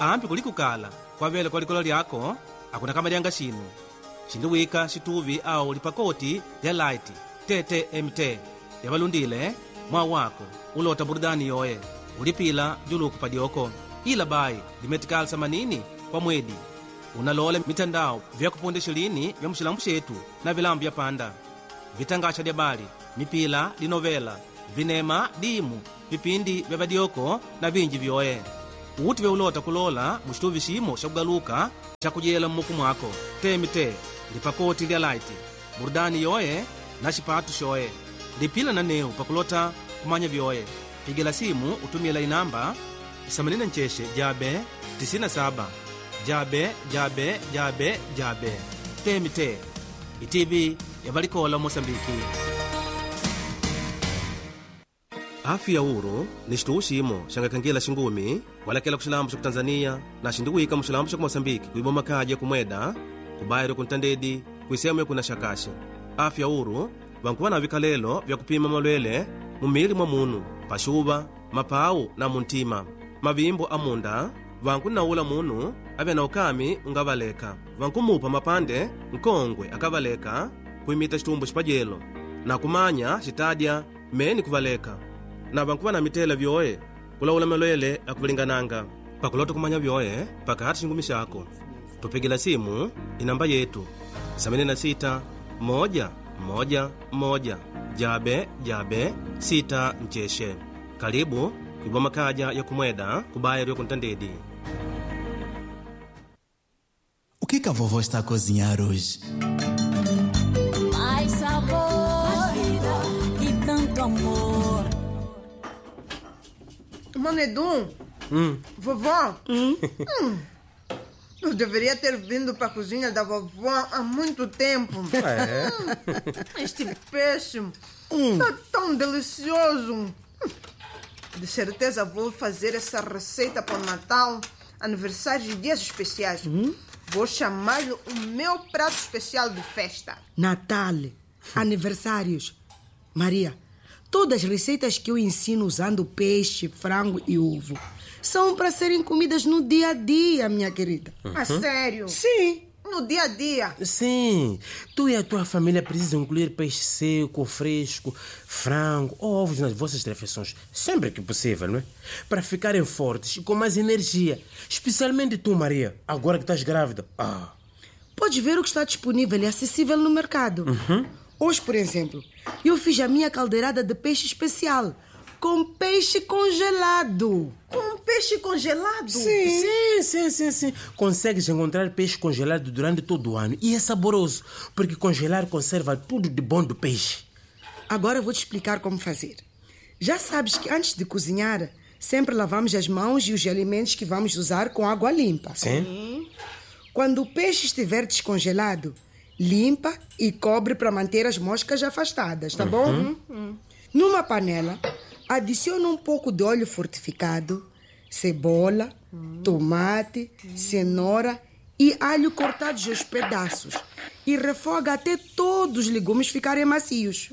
ambi kulikukala kwavela kwalikolo lyako akuna kamalyanga xinu xindiwika xituvi awu lipakoti lya light tete mt lyavalundile mwa wako ulota burudani yoye ulipila juluku padyoko ila bayi limetikali samanini kwa mwedi unalole mitandao vyakupondesha lini vya mxilambu xetu na vilambu vya panda vitangaxa lya bali mipila linovela vinema dimu vipindi vya vadyoko na vinji vyoye uti vyaulota kulola muxituvi ximo xa kugaluka xa kujela mmuku mwako temite lipakoti lya light burudani yoye na xipatu xoye lipila na neu pakulota kumanya vyoye pigela simu utumila inamba 89 jabe 97 jabe temite itivi yavalikola Mosambiki. Afya uru ni xituwu ximo xangakangila xingumi walakela kuxilambu xa kutanzania na xindiwika muxilambu xa kumosambiki kuiboma kaja kumweda kubayiro kuntandedi kuisemu kuna xakaxi afya uru vankuva na vikalelo vya kupima malwele mumili mwa munu paxuva mapawu na muntima mavimbo amunda vanku naula munu avya na ukami ungavaleka vankumupa mapande nkongwe akavaleka kuimita xitumbu xipajelo na kumanya xitadya meni kuvaleka na vankuva na mitela vyoye kulaula malwele akuvalingananga pakulota kumanya vyoye pakati xingumi xako tupigila simu inamba yetu 76 jabe 6 mchexe karibu kuiboma kaja ya kumweda kubayiro kuntandedi. O que a vovó está a cozinhar hoje? Mais sabor, mais vida e tanto amor. Manedum, vovó, eu deveria ter vindo para a cozinha da vovó há muito tempo. Este peixe está tão delicioso. De certeza vou fazer essa receita para o Natal, aniversários e dias especiais. Vou chamar-lhe o meu prato especial de festa. Natal, aniversários. Maria, todas as receitas que eu ensino usando peixe, frango e ovo são para serem comidas no dia a dia, minha querida. Ah, sério? Sim. No dia a dia? Sim. Tu e a tua família precisam incluir peixe seco, fresco, frango, ovos nas vossas refeições, sempre que possível, não é? Para ficarem fortes e com mais energia. Especialmente tu, Maria, agora que estás grávida. Podes ver o que está disponível e acessível no mercado. Hoje, por exemplo, eu fiz a minha caldeirada de peixe especial, com peixe congelado. Com peixe congelado? Sim. Consegues encontrar peixe congelado durante todo o ano. E é saboroso, porque congelar conserva tudo de bom do peixe. Agora eu vou te explicar como fazer. Já sabes que antes de cozinhar, sempre lavamos as mãos e os alimentos que vamos usar com água limpa. Sim. Quando o peixe estiver descongelado, limpa e cobre para manter as moscas afastadas, tá bom? Numa panela, adiciona um pouco de óleo fortificado, cebola, tomate, cenoura e alho cortados aos pedaços e refoga até todos os legumes ficarem macios.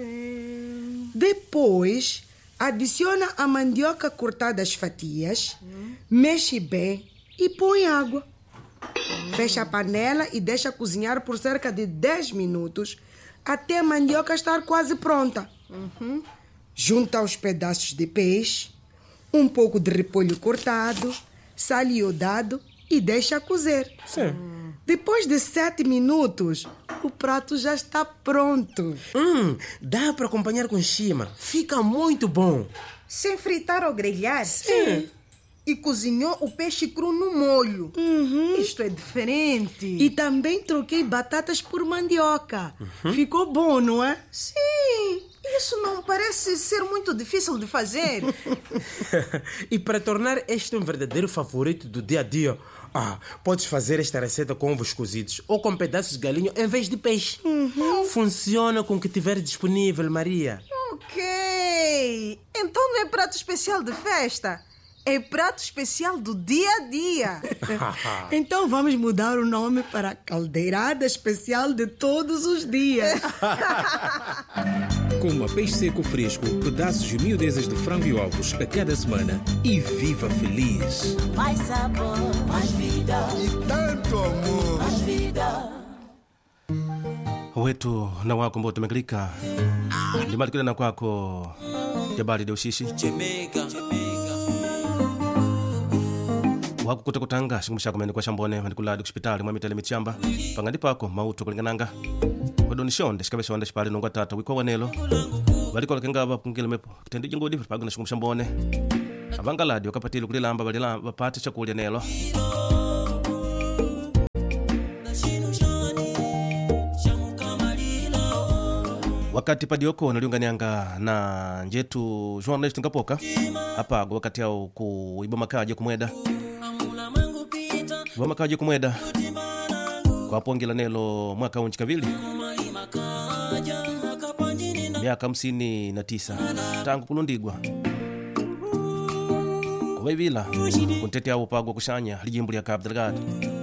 Depois, adiciona a mandioca cortada às fatias, mexe bem e põe água. Fecha a panela e deixa cozinhar por cerca de 10 minutos até a mandioca estar quase pronta. Junta os pedaços de peixe, um pouco de repolho cortado, sal iodado e deixa cozer. Sim. Depois de 7 minutos, o prato já está pronto. Dá para acompanhar com chima. Fica muito bom. Sem fritar ou grelhar? Sim. E cozinhou o peixe cru no molho. Isto é diferente. E também troquei batatas por mandioca. Ficou bom, não é? Sim. Isso não parece ser muito difícil de fazer. E para tornar este um verdadeiro favorito do dia a dia, podes fazer esta receita com ovos cozidos ou com pedaços de galinha em vez de peixe. Funciona com o que tiver disponível, Maria. Ok. Então não é prato especial de festa. É prato especial do dia a dia. Então vamos mudar o nome para caldeirada especial de todos os dias. Coma peixe seco fresco, pedaços e miudezas de frango e ovos a cada semana e viva feliz. Mais sabor, mais vida. E tanto amor. Mais vida. wetu na wako ambao tumeklika limali kile na kwako jabali de ushishi wako kutakutanga shikumusha kumeni kwa shambone mandikula di hospitali mwa mitele michamba pangandi pako mauto kulingananga wadonishonde shikabe shonde shipali nungwa tata wiko wanelo baliko lakengaba pungile mepo kitendi jingodi pagana shikumusha mbone abangaladi wakapatili kulilamba balila bapate chakulya nelo wakati padioko naliunganianga na njetu journalist ngapoka hapa wakati yao kuiba makaje kumweda iba makaje kumweda kwa pongela nelo mwaka unchikavili miaka 59 tangu kulundigwa kwa hivila kuntete yao pagwa kushanya lijimbu lya Cabo Delgado